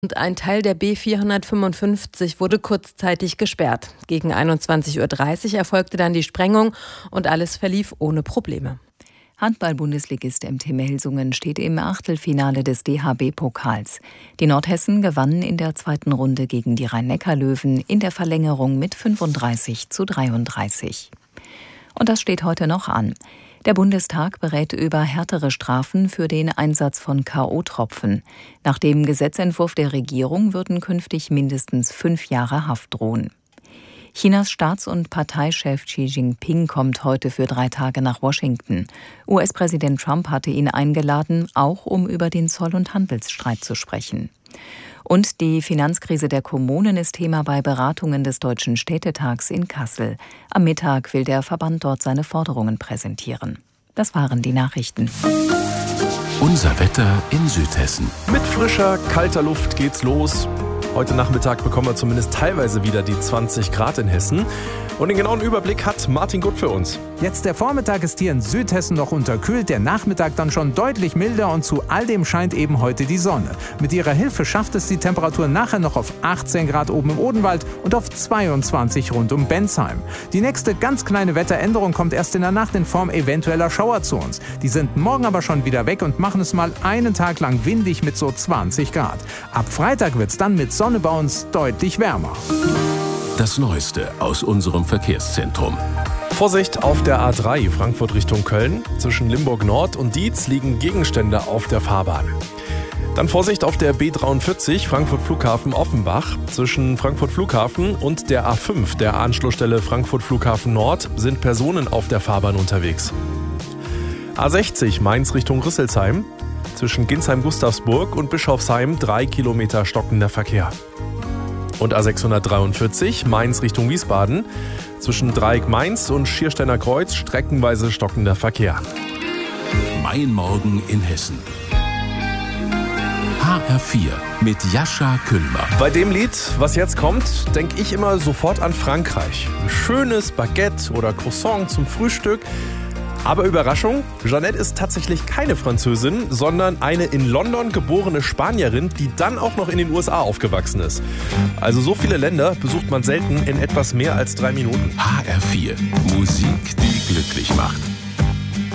Und ein Teil der B455 wurde kurzzeitig gesperrt. Gegen 21:30 Uhr erfolgte dann die Sprengung und alles verlief ohne Probleme. Handball-Bundesligist MT Melsungen steht im Achtelfinale des DHB-Pokals. Die Nordhessen gewannen in der zweiten Runde gegen die Rhein-Neckar-Löwen in der Verlängerung mit 35:33. Und das steht heute noch an. Der Bundestag berät über härtere Strafen für den Einsatz von K.O.-Tropfen. Nach dem Gesetzentwurf der Regierung würden künftig mindestens 5 Jahre Haft drohen. Chinas Staats- und Parteichef Xi Jinping kommt heute für 3 Tage nach Washington. US-Präsident Trump hatte ihn eingeladen, auch um über den Zoll- und Handelsstreit zu sprechen. Und die Finanzkrise der Kommunen ist Thema bei Beratungen des Deutschen Städtetags in Kassel. Am Mittag will der Verband dort seine Forderungen präsentieren. Das waren die Nachrichten. Unser Wetter in Südhessen. Mit frischer, kalter Luft geht's los. Heute Nachmittag bekommen wir zumindest teilweise wieder die 20 Grad in Hessen. Und den genauen Überblick hat Martin Gutt für uns. Jetzt der Vormittag ist hier in Südhessen noch unterkühlt, der Nachmittag dann schon deutlich milder und zu all dem scheint eben heute die Sonne. Mit ihrer Hilfe schafft es die Temperatur nachher noch auf 18 Grad oben im Odenwald und auf 22 rund um Bensheim. Die nächste ganz kleine Wetteränderung kommt erst in der Nacht in Form eventueller Schauer zu uns. Die sind morgen aber schon wieder weg und machen es mal einen Tag lang windig mit so 20 Grad. Ab Freitag wird es dann mit Sonne bei uns deutlich wärmer. Das Neueste aus unserem Verkehrszentrum. Vorsicht auf der A3 Frankfurt Richtung Köln. Zwischen Limburg Nord und Dietz liegen Gegenstände auf der Fahrbahn. Dann Vorsicht auf der B43 Frankfurt Flughafen Offenbach. Zwischen Frankfurt Flughafen und der A5, der Anschlussstelle Frankfurt Flughafen Nord, sind Personen auf der Fahrbahn unterwegs. A60 Mainz Richtung Rüsselsheim. Zwischen Ginsheim-Gustavsburg und Bischofsheim 3 Kilometer stockender Verkehr. Und A643 Mainz Richtung Wiesbaden. Zwischen Dreieck Mainz und Schiersteiner Kreuz streckenweise stockender Verkehr. Mein Morgen in Hessen. HR4 mit Jascha Kühlmer. Bei dem Lied, was jetzt kommt, denke ich immer sofort an Frankreich. Ein schönes Baguette oder Croissant zum Frühstück. Aber Überraschung, Jeanette ist tatsächlich keine Französin, sondern eine in London geborene Spanierin, die dann auch noch in den USA aufgewachsen ist. Also so viele Länder besucht man selten in etwas mehr als 3 Minuten. HR4, Musik, die glücklich macht.